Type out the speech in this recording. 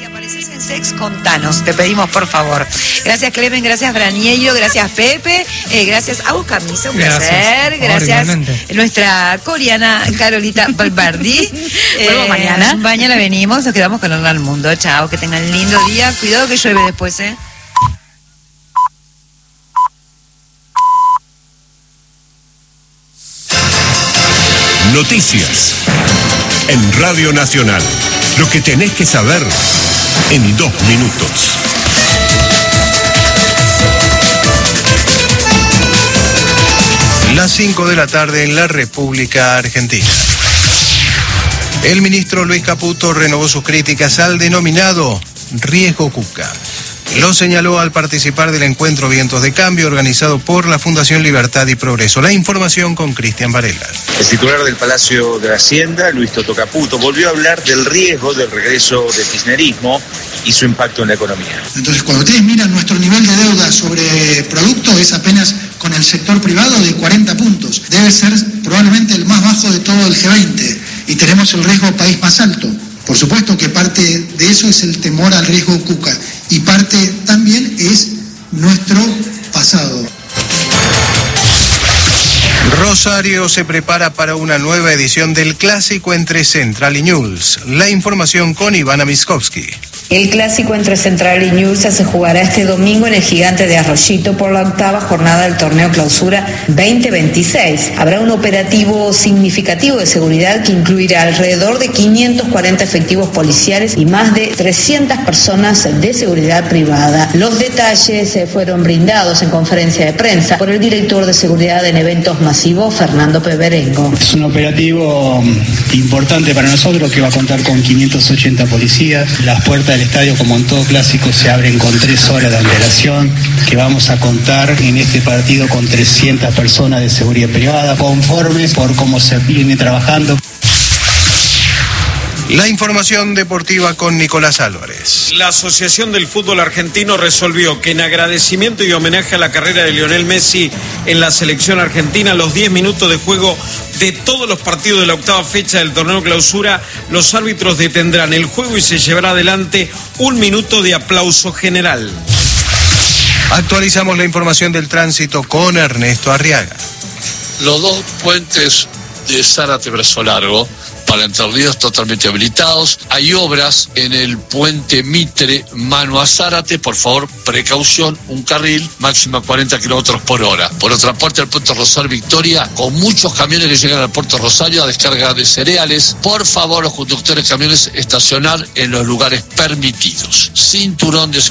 Si apareces en Sex, contanos, te pedimos por favor. Gracias Clemen, gracias Braniello, gracias Pepe, gracias a vos Camisa, un placer. Gracias nuestra coreana Carolita Valverdi. Vuelvo mañana. Mañana venimos, nos quedamos con el mundo. Chao, que tengan lindo día. Cuidado que llueve después, Noticias en Radio Nacional. Lo que tenés que saber en 2 minutos. Las 5 de la tarde en la República Argentina. El ministro Luis Caputo renovó sus críticas al denominado riesgo Cuca. Lo señaló al participar del encuentro Vientos de Cambio organizado por la Fundación Libertad y Progreso. La información con Cristian Varela. El titular del Palacio de Hacienda, Luis Toto Caputo, volvió a hablar del riesgo del regreso del kirchnerismo y su impacto en la economía. Entonces, cuando ustedes miran nuestro nivel de deuda sobre producto, es apenas con el sector privado de 40 puntos. Debe ser probablemente el más bajo de todo el G20 y tenemos el riesgo país más alto. Por supuesto que parte de eso es el temor al riesgo Cuca y parte también es nuestro pasado. Rosario se prepara para una nueva edición del clásico entre Central y Newell's. La información con Ivana Miskovsky. El clásico entre Central y Newell's se jugará este domingo en el Gigante de Arroyito por la 8ª jornada del torneo Clausura 2026. Habrá un operativo significativo de seguridad que incluirá alrededor de 540 efectivos policiales y más de 300 personas de seguridad privada. Los detalles fueron brindados en conferencia de prensa por el director de seguridad en eventos masivos, Fernando Peberengo. Es un operativo importante para nosotros que va a contar con 580 policías. Las puertas del estadio, como en todo clásico, se abren con 3 horas de antelación, que vamos a contar en este partido con 300 personas de seguridad privada, conformes por cómo se viene trabajando. La información deportiva con Nicolás Álvarez. La Asociación del Fútbol Argentino resolvió que en agradecimiento y homenaje a la carrera de Lionel Messi en la selección argentina, los 10 minutos de juego de todos los partidos de la 8ª fecha del torneo Clausura, los árbitros detendrán el juego y se llevará adelante 1 minuto de aplauso general. Actualizamos la información del tránsito con Ernesto Arriaga. Los 2 puentes de Zárate-Brazo Largo para Entre Ríos totalmente habilitados. Hay obras en el puente Mitre, mano a Zárate. Por favor, precaución, un carril, máxima 40 kilómetros por hora. Por otra parte, el puerto Rosario Victoria, con muchos camiones que llegan al puerto Rosario a descarga de cereales. Por favor, los conductores de camiones estacionar en los lugares permitidos. Cinturón de